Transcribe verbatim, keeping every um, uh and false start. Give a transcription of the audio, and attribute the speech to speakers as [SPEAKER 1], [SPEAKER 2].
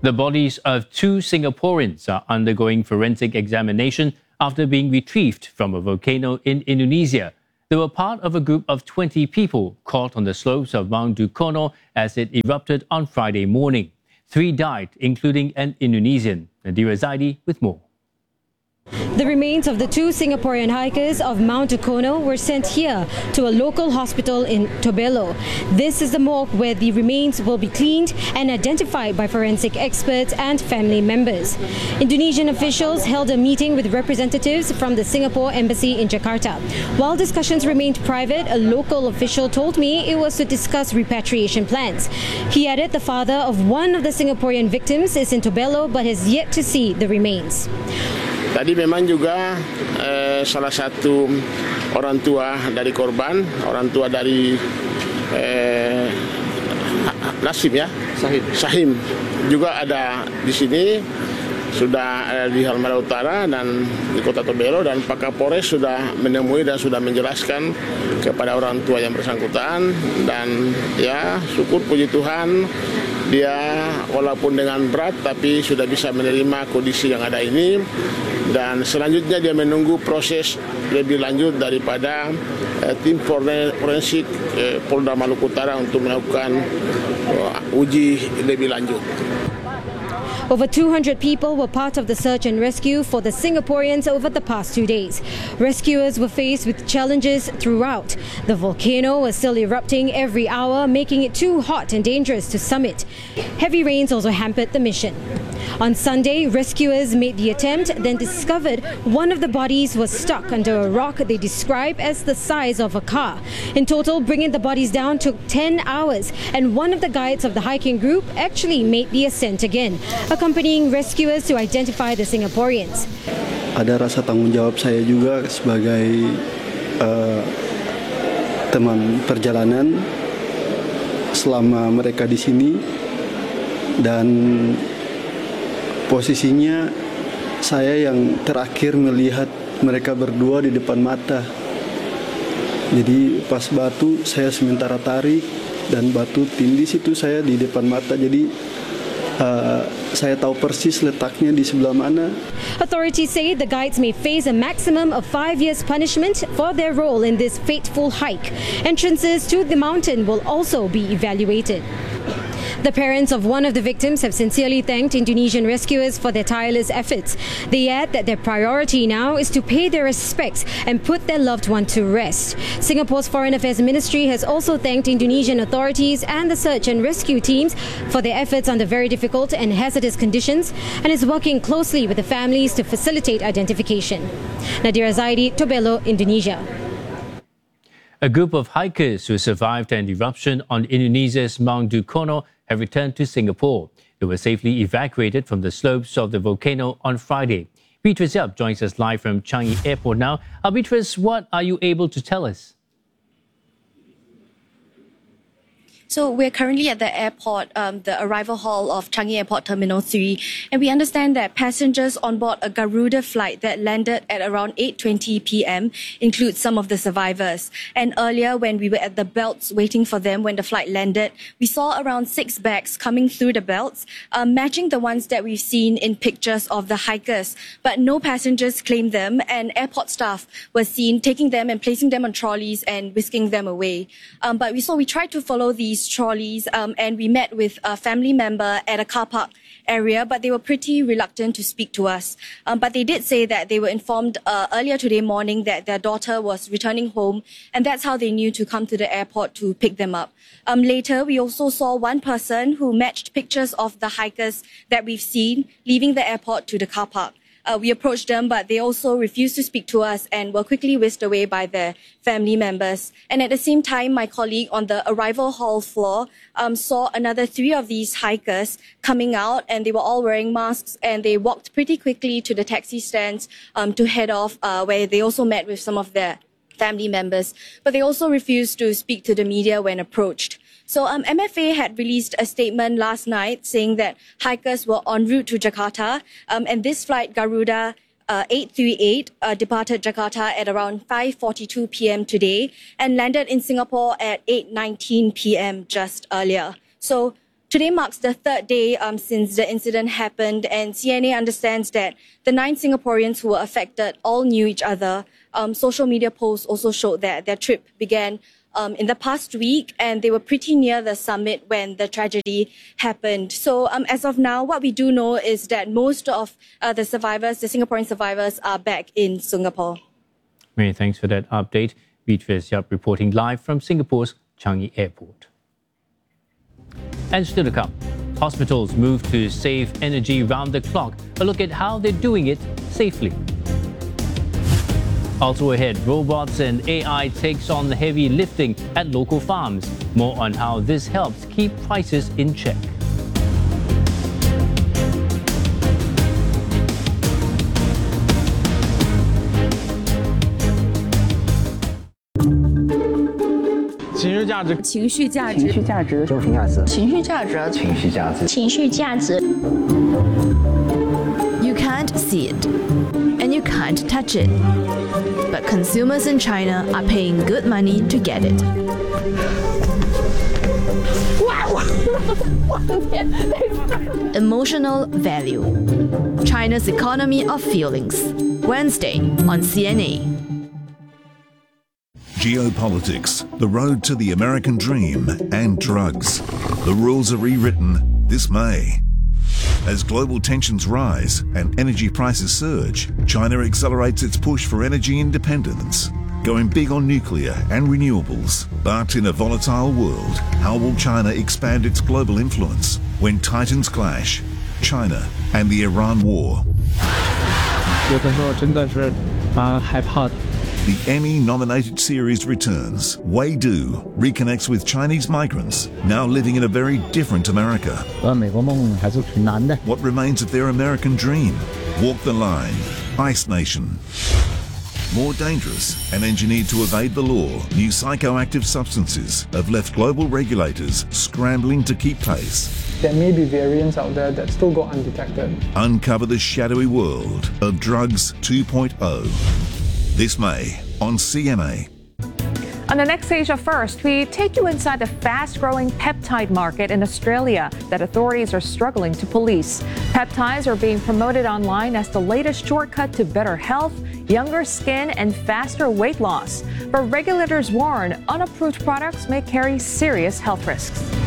[SPEAKER 1] The bodies of two Singaporeans are undergoing forensic examination after being retrieved from a volcano in Indonesia. They were part of a group of twenty people caught on the slopes of Mount Dukono as it erupted on Friday morning. Three died, including an Indonesian. Nadira Zaidi with more.
[SPEAKER 2] The remains of the two Singaporean hikers of Mount Dukono were sent here to a local hospital in Tobelo. This is the morgue where the remains will be cleaned and identified by forensic experts and family members. Indonesian officials held a meeting with representatives from the Singapore Embassy in Jakarta. While discussions remained private, a local official told me it was to discuss repatriation plans. He added the father of one of the Singaporean victims is in Tobelo but has yet to see the remains.
[SPEAKER 3] Tadi memang juga eh, salah satu orang tua dari korban, orang tua dari eh, Nasim ya, Sahim. Sahim juga ada di sini, sudah ada di Halmahera Utara dan di Kota Tobelo, dan Pak Kapolres sudah menemui dan sudah menjelaskan kepada orang tua yang bersangkutan, dan ya syukur puji Tuhan dia walaupun dengan berat tapi sudah bisa menerima kondisi yang ada ini. Dan selanjutnya dia menunggu proses lebih lanjut daripada eh, tim forensik eh, Polda Maluku Utara untuk melakukan uh, uji lebih lanjut.
[SPEAKER 2] Over two hundred people were part of the search and rescue for the Singaporeans over the past two days. Rescuers were faced with challenges throughout. The volcano was still erupting every hour, making it too hot and dangerous to summit. Heavy rains also hampered the mission. On Sunday, rescuers made the attempt, then discovered one of the bodies was stuck under a rock they describe as the size of a car. In total, bringing the bodies down took ten hours, and one of the guides of the hiking group actually made the ascent again, accompanying rescuers to identify the Singaporeans.
[SPEAKER 4] Ada rasa tanggung jawab saya juga sebagai uh, teman perjalanan selama mereka di sini, dan posisinya saya yang terakhir melihat mereka berdua di depan mata. Jadi pas batu saya sementara tarik dan batu tindis itu saya di depan mata. Jadi uh, saya tahu persis letaknya di sebelah mana.
[SPEAKER 2] Authorities say the guides may face a maximum of five years punishment for their role in this fateful hike. Entrances to the mountain will also be evaluated. The parents of one of the victims have sincerely thanked Indonesian rescuers for their tireless efforts. They add that their priority now is to pay their respects and put their loved one to rest. Singapore's Foreign Affairs Ministry has also thanked Indonesian authorities and the search and rescue teams for their efforts under very difficult and hazardous conditions, and is working closely with the families to facilitate identification. Nadira Zaidi, Tobelo, Indonesia.
[SPEAKER 1] A group of hikers who survived an eruption on Indonesia's Mount Dukono have returned to Singapore. They were safely evacuated from the slopes of the volcano on Friday. Beatrice Yap joins us live from Changi Airport now. Uh, Beatrice, what are you able to tell us?
[SPEAKER 5] So we're currently at the airport, um, the arrival hall of Changi Airport Terminal three, and we understand that passengers on board a Garuda flight that landed at around eight twenty p m include some of the survivors. And earlier, when we were at the belts waiting for them when the flight landed, we saw around six bags coming through the belts, um, matching the ones that we've seen in pictures of the hikers. But no passengers claimed them, and airport staff were seen taking them and placing them on trolleys and whisking them away. Um, but we saw we tried to follow these trolleys um, and we met with a family member at a car park area, but they were pretty reluctant to speak to us. Um, but they did say that they were informed uh, earlier today morning that their daughter was returning home, and that's how they knew to come to the airport to pick them up. Um, later, we also saw one person who matched pictures of the hikers that we've seen leaving the airport to the car park. Uh, we approached them, but they also refused to speak to us and were quickly whisked away by their family members. And at the same time, my colleague on the arrival hall floor um, saw another three of these hikers coming out, and they were all wearing masks, and they walked pretty quickly to the taxi stands um, to head off, uh, where they also met with some of their family members. But they also refused to speak to the media when approached. So um, M F A had released a statement last night saying that hikers were en route to Jakarta, um, and this flight, Garuda uh, eight three eight, uh, departed Jakarta at around five forty-two p m today and landed in Singapore at eight nineteen p m just earlier. So Today marks the third day um, since the incident happened, and C N A understands that the nine Singaporeans who were affected all knew each other. Um, social media posts also showed that their trip began um, in the past week, and they were pretty near the summit when the tragedy happened. So um, as of now, what we do know is that most of uh, the survivors, the Singaporean survivors, are back in Singapore.
[SPEAKER 1] Many thanks for that update. Beatrice Yap reporting live from Singapore's Changi Airport. And still to come, hospitals move to save energy round the clock. A look at how they're doing it safely. Also ahead, robots and A I takes on the heavy lifting at local farms. More on how this helps keep prices in check.
[SPEAKER 6] 情绪价值，情绪价值，情绪价值，情绪价值，情绪价值，情绪价值。You can't see it, and you can't touch it, but consumers in China are paying good money to get it. Emotional value. China's economy of feelings. Wednesday on C N A.
[SPEAKER 7] Geopolitics, the road to the American dream, and drugs. The rules are rewritten this May. As global tensions rise and energy prices surge, China accelerates its push for energy independence, going big on nuclear and renewables. But in a volatile world, how will China expand its global influence when titans clash? China and the Iran war.
[SPEAKER 8] 有的时候真的是蛮害怕的。
[SPEAKER 7] The Emmy-nominated series returns. Wei Du reconnects with Chinese migrants now living in a very different America.
[SPEAKER 8] 而美国梦还是挺难的。
[SPEAKER 7] What remains of their American dream? Walk the line. Ice Nation. More dangerous and engineered to evade the law, new psychoactive substances have left global regulators scrambling to keep pace.
[SPEAKER 9] There may be variants out there that still go undetected.
[SPEAKER 7] Uncover the shadowy world of drugs two point oh. This May on C M A.
[SPEAKER 10] On the next Asia First, we take you inside the fast-growing peptide market in Australia that authorities are struggling to police. Peptides are being promoted online as the latest shortcut to better health, younger skin, and faster weight loss. But regulators warn unapproved products may carry serious health risks.